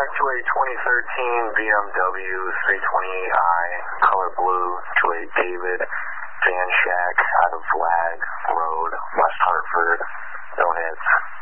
back to a 2013 BMW 320i, color blue, to a David Van Shack out of Flag Road, West Hartford. No hits.